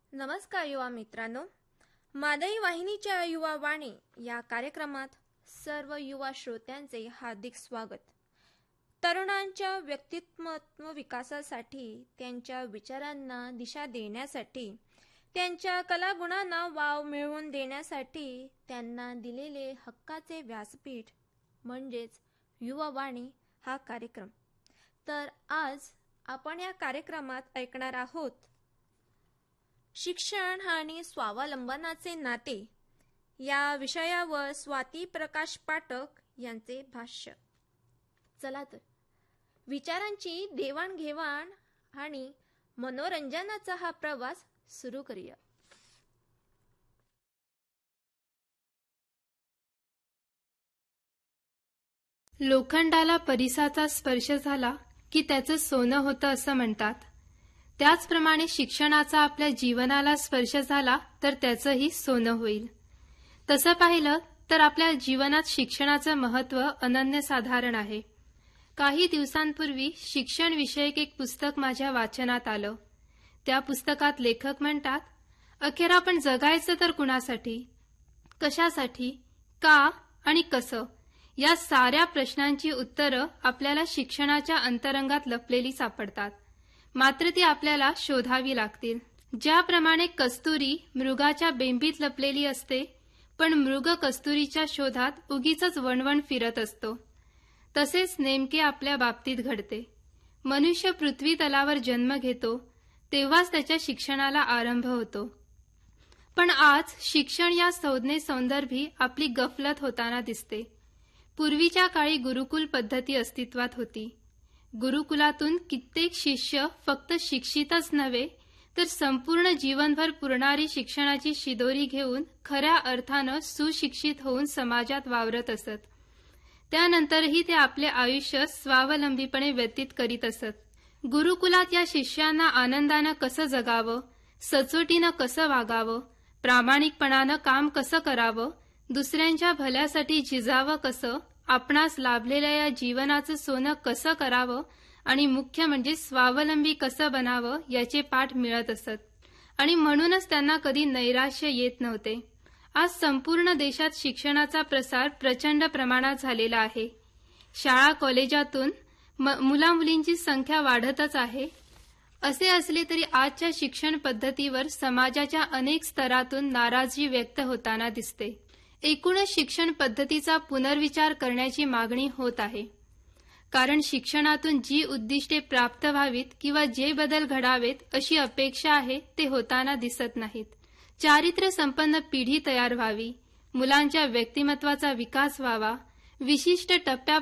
नमस्कार युवा मित्रांनो, मादई वाहिनीच्या युवा वाणी या कार्यक्रमात सर्व युवा श्रोत्यांचे हार्दिक स्वागत। तरुणांच्या व्यक्तिमत्व विकासासाठी, त्यांच्या विचारांना दिशा देण्यासाठी, त्यांच्या कलागुणांना वाव मिळवून देण्यासाठी त्यांना दिलेले हक्काचे व्यासपीठ म्हणजेच युवा वाणी हा कार्यक्रम। तर आज आपण या कार्यक्रमात ऐकणार आहोत शिक्षण आणि स्वावलंबनाचे नाते या विषयावर स्वाती प्रकाश पाठक यांचे भाष्य। चला तर विचारांची देवाणघेवाण आणि मनोरंजनाचा हा प्रवास सुरू करूया। लोखंडाला परिसाचा स्पर्श झाला की त्याचं सोनं होतं असं म्हणतात। त्याचप्रमाणे शिक्षणाचा आपल्या जीवनाला स्पर्श झाला तर त्याचंही सोनं होईल। तसं पाहिलं तर आपल्या जीवनात शिक्षणाचं महत्त्व अनन्यसाधारण आहे। काही दिवसांपूर्वी शिक्षण विषयक एक पुस्तक माझ्या वाचनात आलं। त्या पुस्तकात लेखक म्हणतात, अखेर आपण जगायचं तर कुणासाठी, कशासाठी, का आणि कसं या साऱ्या प्रश्नांची उत्तरं आपल्याला शिक्षणाच्या अंतरंगात लपलेली सापडतात, मात्र ती आपल्याला शोधावी लागतील। ज्याप्रमाणे कस्तुरी मृगाच्या बेंबीत लपलेली असते, पण मृग कस्तुरीच्या शोधात उगीचच वणवण फिरत असतो, तसेच नेमके आपल्या बाबतीत घडते। मनुष्य पृथ्वी तलावर जन्म घेतो तेव्हाच त्याच्या शिक्षणाला आरंभ होतो, पण आज शिक्षण या संज्ञेसंदर्भी आपली गफलत होताना दिसते। पूर्वीच्या काळी गुरुकुल पद्धती अस्तित्वात होती। गुरुकुलातून कित्येक शिष्य फक्त शिक्षितच नव्हे तर संपूर्ण जीवनभर पुरणारी शिक्षणाची शिदोरी घेऊन खऱ्या अर्थानं सुशिक्षित होऊन समाजात वावरत असत। त्यानंतरही ते आपले आयुष्य स्वावलंबीपणे व्यतीत करीत असत। गुरुकुलात या शिष्यांना आनंदानं कसं जगावं, सचोटीनं कसं वागावं, प्रामाणिकपणानं काम कसं करावं, दुसऱ्यांच्या भल्यासाठी झिजावं कसं, आपणास लाभलेल्या या जीवनाचं सोनं कसं करावं आणि मुख्य म्हणजे स्वावलंबी कसं बनावं याचे पाठ मिळत असत, आणि म्हणूनच त्यांना कधी नैराश्य येत नव्हते। आज संपूर्ण देशात शिक्षणाचा प्रसार प्रचंड प्रमाणात झालेला आहे। शाळा कॉलेजातून मुलामुलींची संख्या वाढतच आहे। असे असले तरी आजच्या शिक्षण पद्धतीवर समाजाच्या अनेक स्तरातून नाराजी व्यक्त होताना दिसते। एकूणच शिक्षण पद्धतीचा पुनर्विचार करण्याची मागणी होत आहे, कारण शिक्षणातून जी उद्दिष्टे प्राप्त व्हावीत किंवा जे बदल घडावेत अशी अपेक्षा आहे ते होताना दिसत नाहीत। चारित्र्य संपन्न पिढी तयार व्हावी, मुलांच्या व्यक्तिमत्वाचा विकास व्हावा, विशिष्ट टप्प्या